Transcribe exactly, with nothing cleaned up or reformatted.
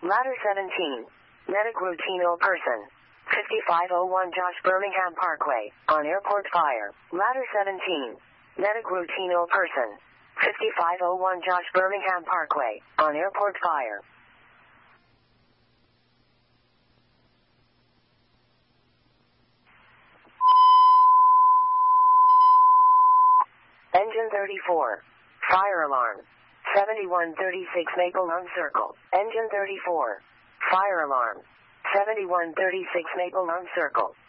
Ladder seventeen. Medic Routino person. fifty-five oh one Josh Birmingham Parkway, on airport fire. Ladder seventeen. Medic Routino person. fifty-five oh one Josh Birmingham Parkway, on airport fire. Engine thirty-four. Fire alarm. seventy-one thirty-six Maple Lung Circle. Engine thirty-four. Fire alarm. seventy-one thirty-six Maple Lung Circle.